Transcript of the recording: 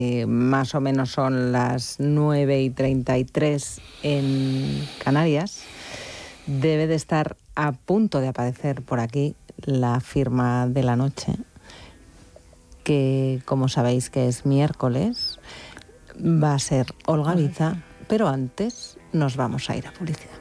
más o menos son las 9:33 en Canarias, debe de estar a punto de aparecer por aquí la firma de la noche, que como sabéis que es miércoles, va a ser Olga Biza, pero antes nos vamos a ir a publicidad.